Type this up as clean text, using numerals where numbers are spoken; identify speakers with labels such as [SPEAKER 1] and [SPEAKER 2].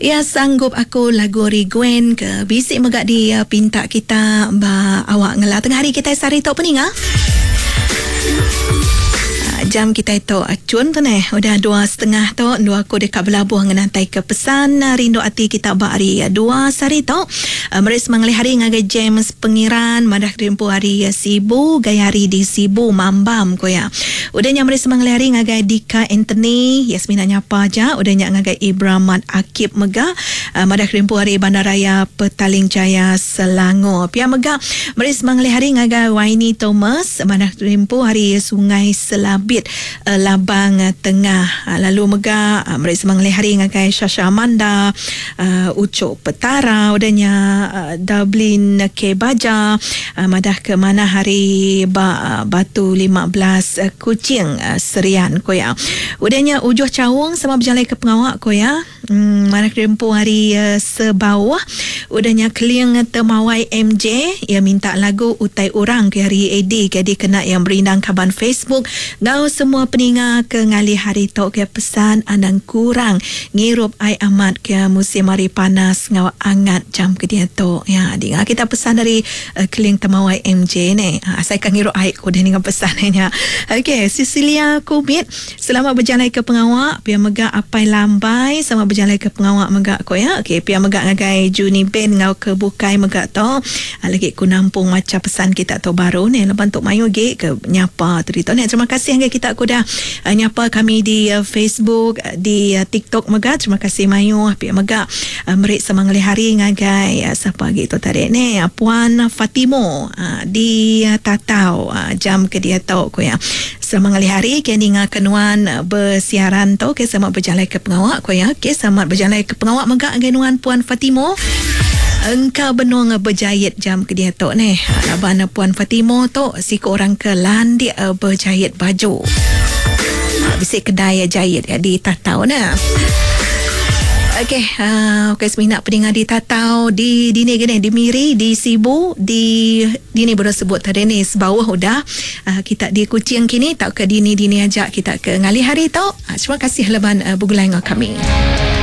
[SPEAKER 1] Ya sanggup aku lagu Riguen ke bisik megak dia pinta kita awak ngela tengah hari kita sari tok pening jam kita itu acun tu nih udah 2:30 tu dua aku dekat belabuh ngenantai ke pesan rindu hati kita bari 2 sari tu meris mengalih hari ngagai James pengiran madah tempoh hari sibu gaya hari di sibu mambam ko ya udahnya meris mengalih hari ngagai Dika Anthony Yasmina nyapa aja udahnya ngagai Ibramat Akib mega madah tempoh hari Bandaraya Petaling Jaya Selangor pia mega meris mengalih hari ngagai Waini Thomas madah tempoh hari Sungai Selabit Labang Tengah lalu mega mereka mengalih hari ngagai Syasha Amanda Ucok Petara udahnya Dublin K Baja madah ke mana hari Batu 15 Kucing Serian ko ya udahnya Ujuh Cawung sama berjalan ke pengawak ko ya mana tempoh hari sebawah udahnya Keling Temawai MJ ia minta lagu Utai Orang ke hari AD ke dia kena yang berindang kaban Facebook ngau semua peninga ke ngali hari tok ke pesan anang kurang ngirup ai amat ke musim hari panas ngau angat jam ke dia tok ya dengar kita pesan dari Keling Temawai MJ ni saya kan ngirup ai ko dengan pesannya okey Cecilia Kubit selamat berjalan ke pengawak pia megak apai lambai sama berjalan ke pengawak megak ko ya okey pia megak ngagai Juni Ben ngau ke bukai megak tok lagi ku nampung macam pesan kita tok baru ni lepas tok mayu ge ke nyapa tu ni terima kasih hangga kita aku dah nyapa kami di Facebook di TikTok mega terima kasih mayu pihak mega merik semangali hari ngagai siapa gitu tadi ni Puan Fatimo di Tatau jam ke dia tahu ko ya semangali hari kini kenuan bersiaran tu ke sama berjalan ke pengawak ko ya ke sama berjalan ke pengawak mega kenuan Puan Fatimo engkau benung berjahit jam ke dia tu ni labana Puan Fatimo tu si orang ke landik berjahit baju bisik kedai jahit di Tatau nah okey okey seminat pendengar di Tatau di dini gini di Miri di Sibu di dini baru sebut tadi ni sebawah udah kita di Kuching kini tak ke dini ajak kita ke ngali hari tu terima kasih leban bergulai dengan kami.